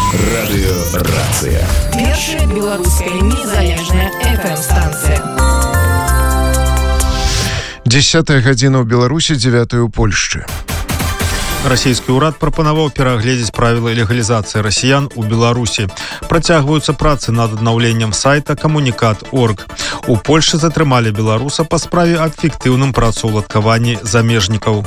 Радыёрацыя. Першая беларуская незалежная FM-станцыя. 10 гадзіна ў Беларусі, 9 у Польшчы. Расійскі ўрад прапанаваў перагледзець правілы легалізацыі расіян у Беларусі. Працягваюцца працы над аднаўленнем сайта камунікат.орг. У Польшчы затрымалі беларуса па справе аб фіктыўным працаўладкаванні замежнікаў.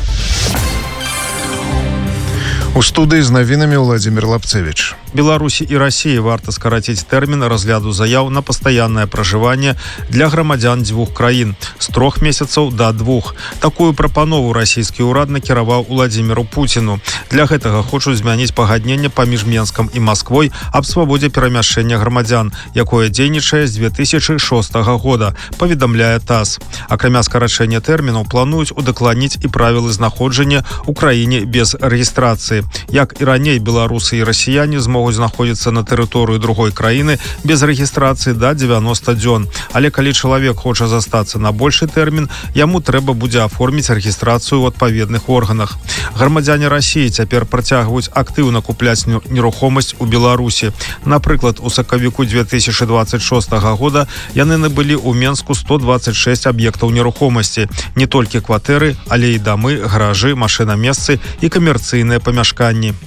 У студыі з навінамі Владзімір Лапцевіч. Беларусі і Расіі варта скараціць тэрмін разгляду заяў на пастаяннае пражыванне для грамадзян дзвюх краін з 3 месяцаў да 2. Такую прапанову расійскі ўрад накіраваў Уладзіміру Пуціну. Для гэтага хочуць змяніць пагадненне паміж Менскам і Масквой аб свабодзе перамяшчэння грамадзян, якое дзейнічае з 2006 года, паведамляе ТАСС. Акрамя скарачэння тэрмінаў плануюць удакладніць і правілы знаходжання ў краіне без рэгістрацыі. Як і раней, беларусы і расіяне змогуць знаходзіцца на тэрыторыю другой краіны без рэгістрацыі да 90 дзён. Але калі чалавек хоча застацца на большы тэрмін, яму трэба будзе аформіць рэгістрацыю ў адпаведных органах. Грамадзяне Расіі цяпер працягваюць актыўна купляць нерухомасць у Беларусі. Напрыклад, у сакавіку 2026 года яны набылі ў Менску 126 аб'ектаў нерухомасці. Не толькі кватэры, але і дамы, гаражы, машынамесцы і камерцыйныя памяшканні.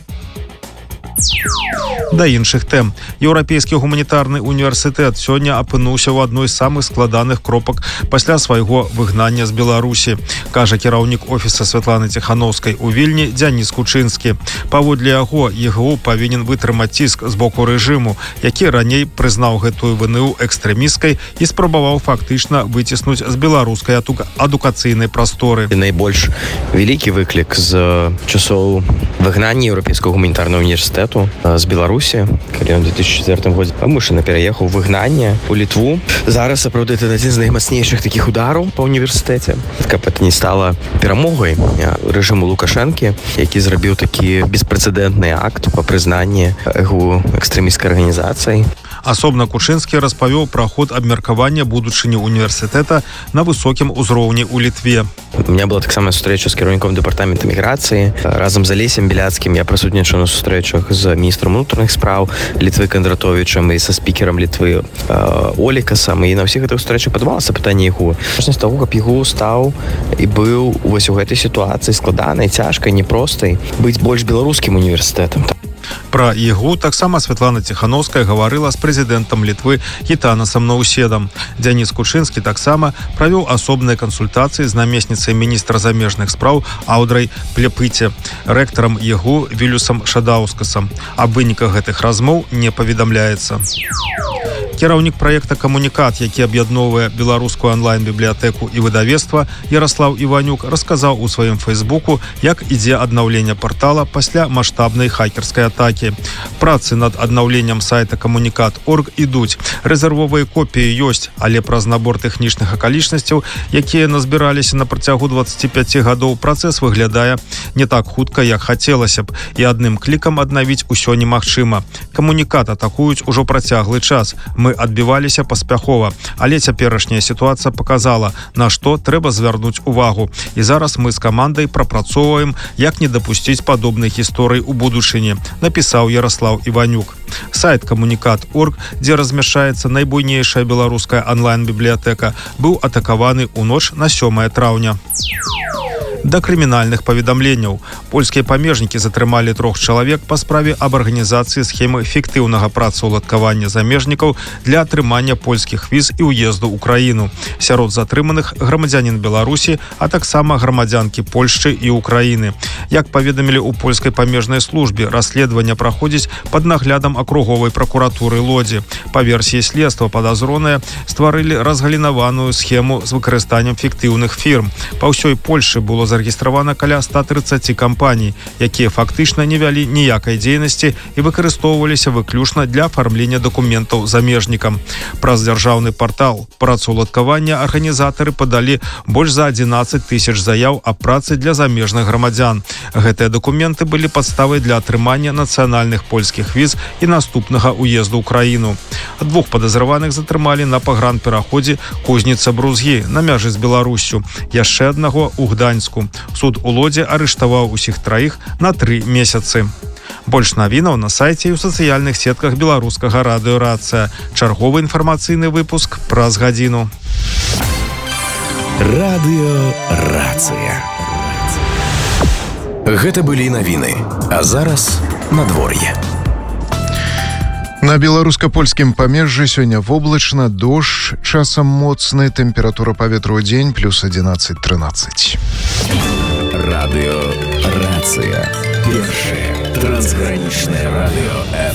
Да іншых тэм. Еўрапейскі гуманітарны універсітэт сёння апынуўся ў адной з самых складаных кропак пасля свайго выгнання з Беларусі, кажа кіраўнік офіса Святланы Ціхановскай у Вільні Дзяніс Кучынскі. Паводле яго, ЕГУ павінен вытрымаць ціск з боку рэжыму, які раней прызнаў гэтую ВНУ экстрэмісткай і спрабаваў фактычна выціснуць з беларускай адукацыйнай прасторы. Найбольш вялікі выклік з часоў выгнання Еўрапейскага гуманітарнага універсітэту з Беларусі, калі ён у 2004 годзе вымушана пераехаў выгнанне у Літву. Зараз, сапраўды, это адзін з наймацнейшых такіх удараў па універсітэце. Каб это не стала перамогай рэжыму Лукашэнкі, які зрабіў такі беспрэцэдэнтны акт па прызнанні ЭГУ экстрэмісцкай арганізацыяй. Асобна Кучынскі распавёў пра ход абмеркавання будучыні універсітэта на высокім узроўні ў Літве. У меня была таксама сустрэча з кіраўніком дэпартамента міграцыі. Разам з Алесем Біляцкім я прысутнічаў на сустрэчах з міністрам унутраных спраў Літвы Кандратовічам і са спікерам Літвы Олікасам. І на ўсіх гэтых сустрэчах падымалася пытанне ЕГУ. Важнасць таго, каб ЕГУ стаў і быў вось у гэтай сітуацыі складанай, цяжкай, непростай, быць больш беларускім універсітэтам. Пра ЕГУ таксама Святлана Ціхановская гаварыла з прэзідэнтам Літвы Гітанасам Наўседам. Дзяніс Кучынскі таксама правёў асобныя кансультацыі з намесніцай міністра замежных спраў Аўдрай Плепыце, рэктарам ЕГУ Вілюсам Шадаўскасам. Аб выніках гэтых размоў не паведамляецца. Кіраўнік праекта «Камунікат», які аб'ядноўвае беларускую онлайн-бібліятэку і выдавецтва, Яраслаў Іванюк расказаў у сваім фейсбуку, як ідзе аднаўленне партала пасля маштабнай хакерскай атакі. Працы над аднаўленнем сайта камунікат.орг ідуць. Рэзервовыя копіі ёсць, але праз набор тэхнічных акалічнасцяў, якія назбіраліся на працягу 25 гадоў, працэс выглядае не так хутка, як хацелася б, і адным клікам аднавіць усё немагчыма. Камунікат атакуюць ужо працяглы час. Мы адбіваліся паспяхова, але цяперашняя сітуацыя паказала, на што трэба звярнуць увагу. І зараз мы з камандай прапрацоўваем, як не дапусціць падобных гісторый у будучыні, напісаў Яраслаў Іванюк. Сайт камунікат.орг, дзе размяшчаецца найбуйнейшая беларуская онлайн-бібліятэка, быў атакаваны ў ноч на 7 траўня. Да крымінальных паведамленняў. Польскія памежнікі затрымалі 3 чалавек па справе аб арганізацыі схемы фіктыўнага працаўладкавання замежнікаў для атрымання польскіх віз і ўезду ў краіну. Сярод затрыманых грамадзянін Беларусі, а таксама грамадзянкі Польшчы і Украіны. Як паведамілі ў польскай памежнай службе, расследаванне праходзіць пад наглядам акруговай пракуратуры Лодзі. Па версіі следства падазроныя стварылі разгалінаваную схему з выкарыстаннем фіктыўных фірм. Па ўсёй Польшчы было зарэгістравана каля 130 кампаній, якія фактычна не вялі ніякай дзейнасці і выкарыстоўваліся выключна для афармлення дакументаў замежнікам. Праз дзяржаўны партал працаўладкавання арганізатары падалі больш за 11 000 заяў аб працы для замежных грамадзян. Гэтыя дакументы былі падставай для атрымання нацыянальных польскіх віз і наступнага ўезду ў краіну. 2 падазраваных затрымалі на пагранпераходзе Кузніца-Брузгі на мяжы з Беларуссю, яшчэ аднаго ў Гданьску. Суд у Лодзе арыштаваў усіх 3 на 3 месяцы. Больш навінаў на сайце і ў сацыяльных сетках беларускага радыёрацыя. Чарговы інфармацыйны выпуск праз гадзіну. Радыёрацыя. Гэта былі навіны, а зараз надвор'е. На беларуска-польскім памежжы сёння воблачна, дождж, часам моцны, тэмпература паветра ў дзень плюс 11-13. Радыёрацыя. Першае трансгранічнае радыё